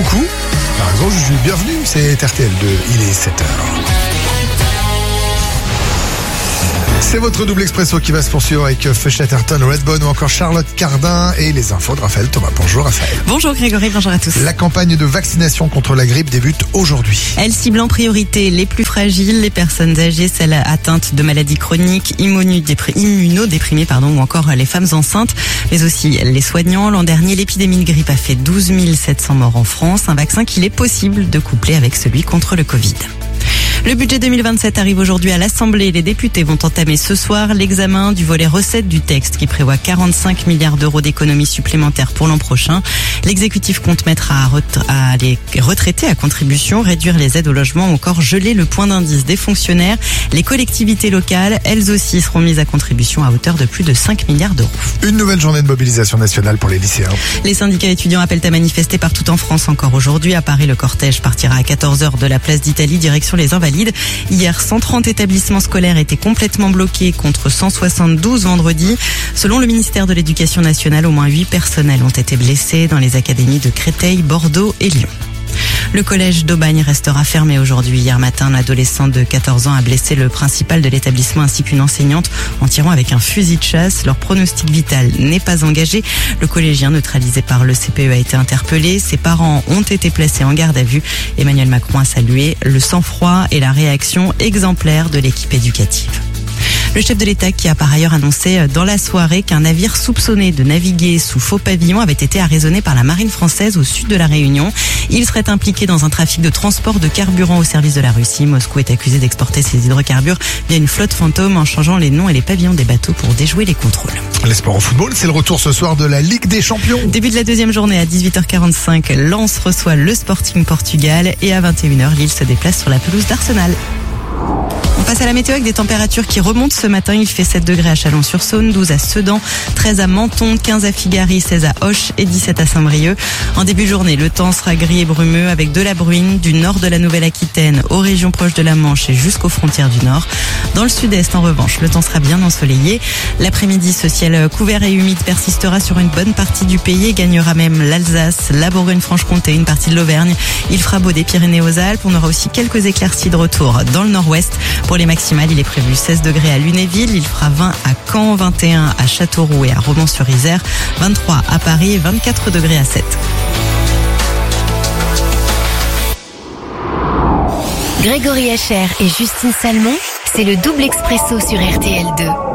coucou. Par exemple, je suis bienvenue, c'est RTL2, il est 7h. C'est votre double expresso qui va se poursuivre avec Fush Chatterton, Redbone ou encore Charlotte Cardin et les infos de Raphaël Thomas. Bonjour Raphaël. Bonjour Grégory, bonjour à tous. La campagne de vaccination contre la grippe débute aujourd'hui. Elle cible en priorité les plus fragiles, les personnes âgées, celles atteintes de maladies chroniques, immunodéprimées, ou encore les femmes enceintes, mais aussi les soignants. L'an dernier, l'épidémie de grippe a fait 12 700 morts en France, un vaccin qu'il est possible de coupler avec celui contre le Covid. Le budget 2027 arrive aujourd'hui à l'Assemblée. Les députés vont entamer ce soir l'examen du volet recettes du texte qui prévoit 45 milliards d'euros d'économies supplémentaires pour l'an prochain. L'exécutif compte mettre à les retraités à contribution, réduire les aides au logement ou encore geler le point d'indice des fonctionnaires. Les collectivités locales, elles aussi, seront mises à contribution à hauteur de plus de 5 milliards d'euros. Une nouvelle journée de mobilisation nationale pour les lycéens. Les syndicats étudiants appellent à manifester partout en France encore aujourd'hui. À Paris, le cortège partira à 14h de la place d'Italie, direction les Invalides. Hier, 130 établissements scolaires étaient complètement bloqués contre 172 vendredi. Selon le ministère de l'Éducation nationale, au moins 8 personnels ont été blessés dans les académies de Créteil, Bordeaux et Lyon. Le collège d'Aubagne restera fermé aujourd'hui. Hier matin, un adolescent de 14 ans a blessé le principal de l'établissement ainsi qu'une enseignante en tirant avec un fusil de chasse. Leur pronostic vital n'est pas engagé. Le collégien neutralisé par le CPE a été interpellé. Ses parents ont été placés en garde à vue. Emmanuel Macron a salué le sang-froid et la réaction exemplaire de l'équipe éducative. Le chef de l'État qui a par ailleurs annoncé dans la soirée qu'un navire soupçonné de naviguer sous faux pavillon avait été arraisonné par la marine française au sud de la Réunion. Il serait impliqué dans un trafic de transport de carburant au service de la Russie. Moscou est accusé d'exporter ses hydrocarbures via une flotte fantôme en changeant les noms et les pavillons des bateaux pour déjouer les contrôles. Les sports au football, c'est le retour ce soir de la Ligue des Champions. Début de la deuxième journée à 18h45, Lens reçoit le Sporting Portugal et à 21h, Lille se déplace sur la pelouse d'Arsenal. On passe à la météo avec des températures qui remontent ce matin. Il fait 7 degrés à Chalon-sur-Saône, 12 à Sedan, 13 à Menton, 15 à Figari, 16 à Auch et 17 à Saint-Brieuc. En début de journée, le temps sera gris et brumeux avec de la bruine du nord de la Nouvelle-Aquitaine aux régions proches de la Manche et jusqu'aux frontières du nord. Dans le sud-est, en revanche, le temps sera bien ensoleillé. L'après-midi, ce ciel couvert et humide persistera sur une bonne partie du pays et gagnera même l'Alsace, la Bourgogne-Franche-Comté, une partie de l'Auvergne. Il fera beau des Pyrénées aux Alpes. On aura aussi quelques éclaircies de retour dans le nord-ouest. Pour les maximales, il est prévu 16 degrés à Lunéville, il fera 20 à Caen, 21 à Châteauroux et à Romans-sur-Isère, 23 à Paris et 24 degrés à Sète. Grégory Hachère et Justine Salmon, c'est le double expresso sur RTL2.